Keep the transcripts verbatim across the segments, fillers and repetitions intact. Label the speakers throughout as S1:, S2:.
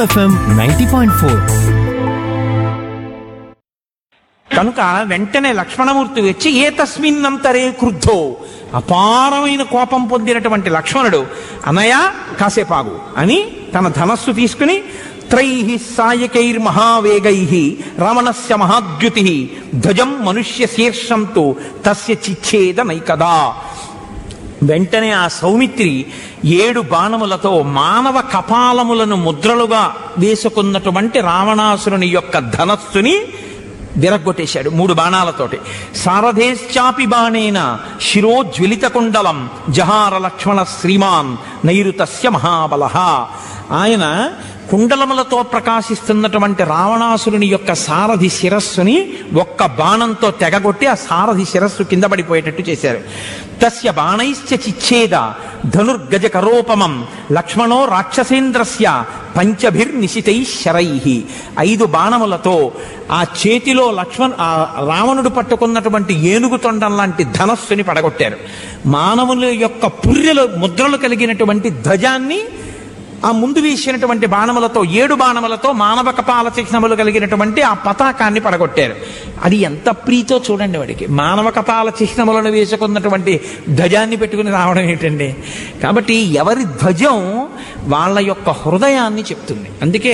S1: FM ninety point four.
S2: కనుక వెంటనే లక్ష్మణమూర్తి వచ్చి ఏ తస్మిన్నంతరే క్రుద్ధో, అపారమైన కోపం పొందినటువంటి లక్ష్మణుడు, అన్నయ్య కాసేపాగు అని తన ధనస్సు తీసుకుని త్రైః సాయకైర్మహావేగైః రావణస్య మహాద్యుతి ధ్వజం మనుష్య శీర్షంతో తస్య చిచ్ఛేద నైకదా. వెంటనే ఆ సౌమిత్రి ఏడు బాణములతో మానవ కపాలములను ముద్రలుగా వేసుకున్నటువంటి రావణాసురుని యొక్క ధనస్సుని విరగ్గొట్టేశాడు మూడు బాణాలతోటి. సారథేశ్చాపి బాణేన శిరోజ్వలిత కుండలం జహార లక్ష్మణ శ్రీమాన్ నైరుతస్య మహాబలః. ఆయన కుండలములతో ప్రకాశిస్తున్నటువంటి రావణాసురుని యొక్క సారథి శిరస్సుని ఒక్క బాణంతో తెగగొట్టి ఆ సారథి శిరస్సు కింద పడిపోయేటట్టు చేశారు. తస్య బాణైశ్చ చిచ్ఛేద ధనుర్గజ కరోపమం లక్ష్మణో రాక్షసేంద్రస్య పంచభిర్నిశితై శరైః. ఐదు బాణములతో ఆ చేతిలో లక్ష్మణ్ ఆ రావణుడు పట్టుకున్నటువంటి ఏనుగు తొండం లాంటి ధనస్సుని పడగొట్టారు. మానవుల యొక్క పుర్రెలు ముద్రలు కలిగినటువంటి ధ్వజాన్ని ఆ ముందు వేసినటువంటి బాణములతో ఏడు బాణములతో మానవ కపాల చిహ్నములు కలిగినటువంటి ఆ పతాకాన్ని పడగొట్టారు. అది ఎంత ప్రీతో చూడండి వాడికి. మానవ కపాల చిహ్నములను వేసుకున్నటువంటి ధ్వజాన్ని పెట్టుకుని రావడం ఏంటండి. కాబట్టి ఎవరి ధ్వజం వాళ్ళ యొక్క హృదయాన్ని చెప్తుంది. అందుకే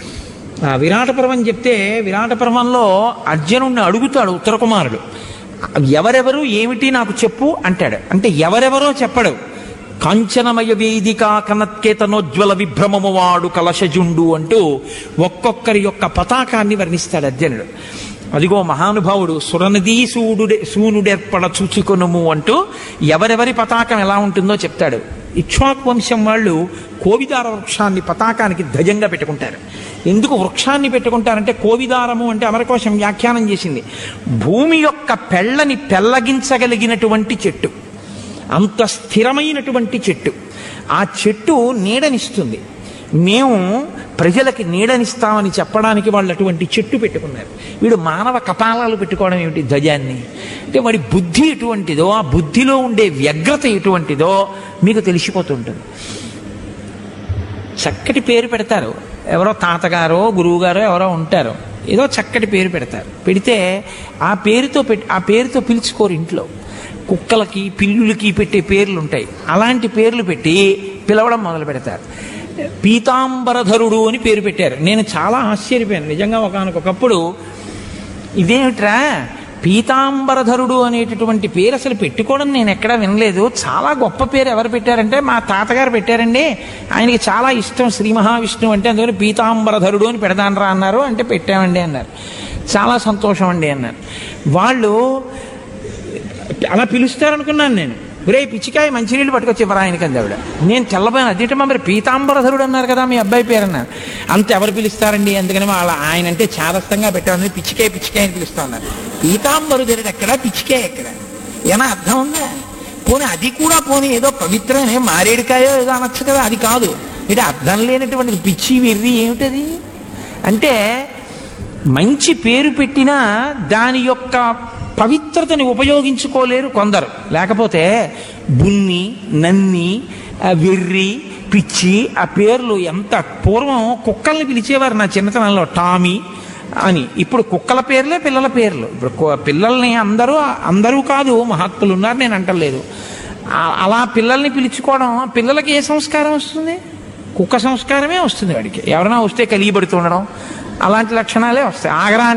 S2: విరాట పర్వం చెప్తే విరాట పర్వంలో అర్జునుడిని అడుగుతాడు ఉత్తర కుమారుడు, ఎవరెవరు ఏమిటి నాకు చెప్పు అంటాడు. అంటే ఎవరెవరో చెప్పడు. కాంచనమయ వేదిక కనత్కేతనోజ్వల విభ్రమము వాడు కలశజుండు అంటూ ఒక్కొక్కరి యొక్క పతాకాన్ని వర్ణిస్తాడు అర్జునుడు. అదిగో మహానుభావుడు సురనదీ సూడుడే సూనుడేర్పడ చూచుకొనుము అంటూ ఎవరెవరి పతాకం ఎలా ఉంటుందో చెప్తాడు. ఇక్ష్వాకు వంశం వాళ్ళు కోవిదార వృక్షాన్ని పతాకానికి ధ్వజంగా పెట్టుకుంటారు. ఎందుకు వృక్షాన్ని పెట్టుకుంటారంటే కోవిదారము అంటే అమరకోశం వ్యాఖ్యానం చేసింది, భూమి యొక్క పెళ్ళని పెళ్ళగించగలిగినటువంటి చెట్టు, అంత స్థిరమైనటువంటి చెట్టు. ఆ చెట్టు నీడనిస్తుంది. మేము ప్రజలకి నీడనిస్తామని చెప్పడానికి వాళ్ళు అటువంటి చెట్టు పెట్టుకున్నారు. వీడు మానవ కపాలాలు పెట్టుకోవడం ఏమిటి ధ్వజాన్ని అంటే వాడి బుద్ధి ఎటువంటిదో, ఆ బుద్ధిలో ఉండే వ్యగ్రత ఎటువంటిదో మీకు తెలిసిపోతుంటుంది. చక్కటి పేరు పెడతారు, ఎవరో తాతగారో గురువుగారో ఎవరో ఉంటారో, ఏదో చక్కటి పేరు పెడతారు. పెడితే ఆ పేరుతో పెట్టి ఆ పేరుతో పిలుచుకోరు. ఇంట్లో కుక్కలకి పిల్లులకి పెట్టే పేర్లు ఉంటాయి, అలాంటి పేర్లు పెట్టి పిలవడం మొదలు పెడతారు. పీతాంబరధరుడు అని పేరు పెట్టారు. నేను చాలా ఆశ్చర్యపోయాను నిజంగా. ఒకనకొకప్పుడు ఇదేమిట్రా పీతాంబరధరుడు అనేటటువంటి పేరు అసలు పెట్టుకోవడం నేను ఎక్కడా వినలేదు. చాలా గొప్ప పేరు ఎవరు పెట్టారంటే మా తాతగారు పెట్టారండి, ఆయనకి చాలా ఇష్టం శ్రీ మహావిష్ణువు అంటే, అందుకని పీతాంబరధరుడు అని పెడదానరా అన్నారు. అంటే పెట్టామండి అన్నారు. చాలా సంతోషం అండి అన్నారు. వాళ్ళు అలా పిలుస్తారనుకున్నాను నేను. ఒరే పిచ్చికాయ మంచినీళ్ళు పట్టుకొచ్చి ఇవ్వరా ఆయనకి అంది ఆవిడ. నేను తెల్లబోయాను. అదేంటమ్మా మరి పీతాంబరధరుడు అన్నారు కదా మీ అబ్బాయి పేరు అన్నారు. అంత ఎవరు పిలుస్తారండి, అందుకని వాళ్ళ ఆయన అంటే చాదస్తంగా పెట్టామని పిచ్చికాయ పిచ్చికాయ అని పిలుస్తా ఉన్నారు. పీతాంబరధరుడు ఎక్కడ, పిచ్చికాయ ఎక్కడ, ఏమైనా అర్థం ఉందా? పోనీ అది కూడా పోనీ ఏదో పవిత్రమే మారేడుకాయో ఏదో అనొచ్చు కదా, అది కాదు. ఇది అర్థం లేనటువంటి పిచ్చి వెర్రి ఏమిటది అంటే, మంచి పేరు పెట్టినా దాని యొక్క పవిత్రతని ఉపయోగించుకోలేరు కొందరు. లేకపోతే బున్ని నన్ని వెర్రి పిచ్చి ఆ పేర్లు ఎంత పూర్వం కుక్కల్ని పిలిచేవారు నా చిన్నతనంలో టామీ అని. ఇప్పుడు కుక్కల పేర్లే పిల్లల పేర్లు. ఇప్పుడు పిల్లల్ని అందరూ అందరూ కాదు మహాత్ములు ఉన్నారు నేను అంటలేదు. అలా పిల్లల్ని పిలుచుకోవడం, పిల్లలకి ఏ సంస్కారం వస్తుంది? కుక్క సంస్కారమే వస్తుంది వాడికి. ఎవరైనా వస్తే కలిగిపడుతుండడం అలాంటి లక్షణాలే వస్తాయి. ఆగరా